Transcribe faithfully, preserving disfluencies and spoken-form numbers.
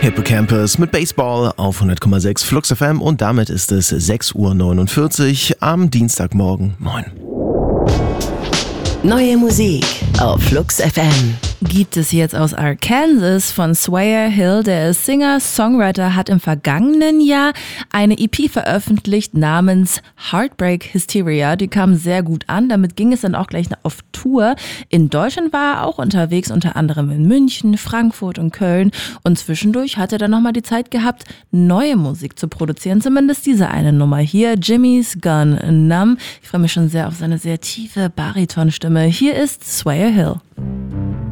Hippocampus mit Baseball auf hundert Komma sechs Flux F M und damit ist es sechs Uhr neunundvierzig am Dienstagmorgen. Moin. Neue Musik auf Flux F M. Gibt es jetzt aus Arkansas von Swyer Hill. Der ist Singer, Songwriter, hat im vergangenen Jahr eine E P veröffentlicht namens Heartbreak Hysteria. Die kam sehr gut an. Damit ging es dann auch gleich auf Tour. In Deutschland war er auch unterwegs, unter anderem in München, Frankfurt und Köln. Und zwischendurch hat er dann nochmal die Zeit gehabt, neue Musik zu produzieren. Zumindest diese eine Nummer hier, Jimmy's Gone Numb. Ich freue mich schon sehr auf seine sehr tiefe Baritonstimme. Hier ist Swyer Hill.